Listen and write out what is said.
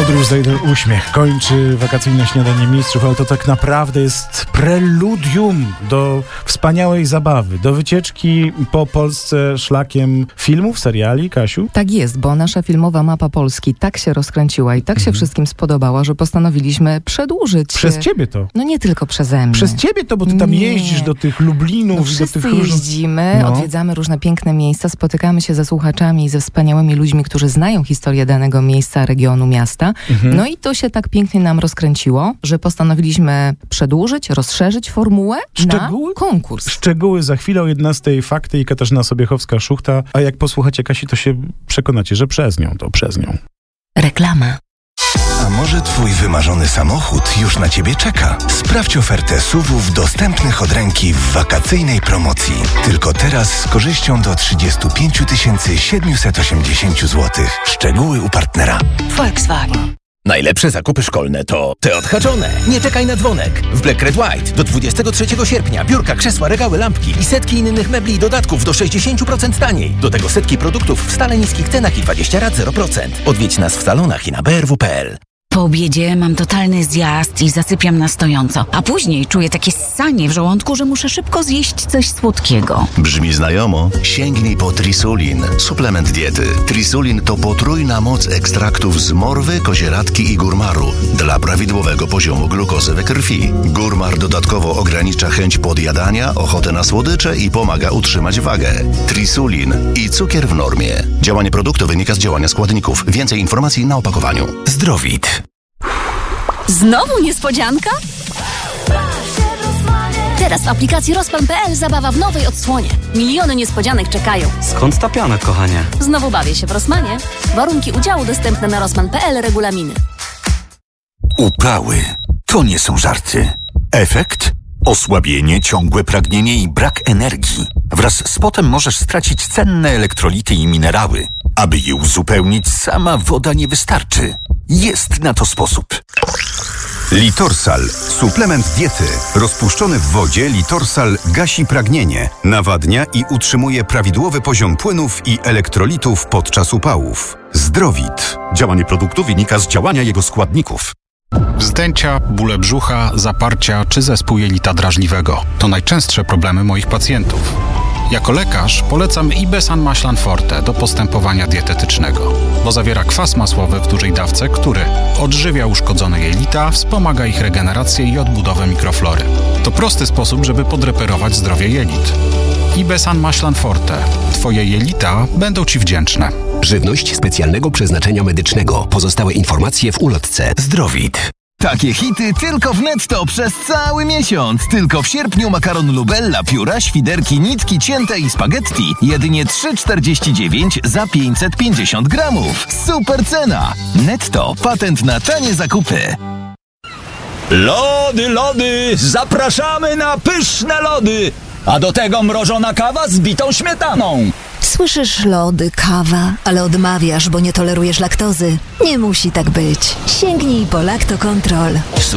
Podróż za jeden uśmiech kończy wakacyjne śniadanie mistrzów, ale to tak naprawdę jest preludium do wspaniałej zabawy, do wycieczki po Polsce szlakiem filmów, seriali, Kasiu? Tak jest, bo nasza filmowa mapa Polski tak się rozkręciła i tak się wszystkim spodobała, że postanowiliśmy przedłużyć. Przez ciebie to. No nie tylko przeze mnie. Przez ciebie to, bo ty tam jeździsz do tych Lublinów. No do wszyscy tych jeździmy, odwiedzamy różne piękne miejsca, spotykamy się ze słuchaczami i ze wspaniałymi ludźmi, którzy znają historię danego miejsca, regionu, miasta. No i to się tak pięknie nam rozkręciło, że postanowiliśmy przedłużyć, rozszerzyć formułę na konkurs. Szczegóły za chwilę o 11:00, fakty i Katarzyna Sobiechowska-Szuchta. A jak posłuchacie Kasi, to się przekonacie, że przez nią. Reklama. A może twój wymarzony samochód już na ciebie czeka? Sprawdź ofertę SUV-ów dostępnych od ręki w wakacyjnej promocji. Tylko teraz z korzyścią do 35 780 zł. Szczegóły u partnera. Volkswagen. Najlepsze zakupy szkolne to te odhaczone. Nie czekaj na dzwonek. W Black Red White do 23 sierpnia biurka, krzesła, regały, lampki i setki innych mebli i dodatków do 60% taniej. Do tego setki produktów w stale niskich cenach i 20 rat 0%. Odwiedź nas w salonach i na brw.pl. Po obiedzie mam totalny zjazd i zasypiam na stojąco, a później czuję takie ssanie w żołądku, że muszę szybko zjeść coś słodkiego. Brzmi znajomo? Sięgnij po Trisulin, suplement diety. Trisulin to potrójna moc ekstraktów z morwy, kozieradki i górmaru dla prawidłowego poziomu glukozy we krwi. Górmar dodatkowo ogranicza chęć podjadania, ochotę na słodycze i pomaga utrzymać wagę. Trisulin i cukier w normie. Działanie produktu wynika z działania składników. Więcej informacji na opakowaniu. Zdrowit. Znowu niespodzianka? Teraz w aplikacji Rosman.pl zabawa w nowej odsłonie. Miliony niespodzianek czekają. Skąd ta piana, kochanie? Znowu bawię się w Rosmanie. Warunki udziału dostępne na Rosman.pl, regulaminy. Uprały to nie są żarty. Efekt? Osłabienie, ciągłe pragnienie i brak energii. Wraz z potem możesz stracić cenne elektrolity i minerały. Aby je uzupełnić, sama woda nie wystarczy. Jest na to sposób. Litorsal. Suplement diety. Rozpuszczony w wodzie Litorsal gasi pragnienie, nawadnia i utrzymuje prawidłowy poziom płynów i elektrolitów podczas upałów. Zdrowit. Działanie produktu wynika z działania jego składników. Wzdęcia, bóle brzucha, zaparcia czy zespół jelita drażliwego to najczęstsze problemy moich pacjentów. Jako lekarz polecam Ibesan Maślan Forte do postępowania dietetycznego, bo zawiera kwas masłowy w dużej dawce, który odżywia uszkodzone jelita, wspomaga ich regenerację i odbudowę mikroflory. To prosty sposób, żeby podreperować zdrowie jelit. Ibesan Maślan Forte. Twoje jelita będą Ci wdzięczne. Żywność specjalnego przeznaczenia medycznego. Pozostałe informacje w ulotce. Zdrowit. Takie hity tylko w Netto przez cały miesiąc. Tylko w sierpniu makaron Lubella, pióra, świderki, nitki cięte i spaghetti. Jedynie 3,49 za 550 gramów. Super cena. Netto. Patent na tanie zakupy. Lody, zapraszamy na pyszne lody! A do tego mrożona kawa z bitą śmietaną. Słyszysz lody, kawa, ale odmawiasz, bo nie tolerujesz laktozy. Nie musi tak być. Sięgnij po Lacto Control.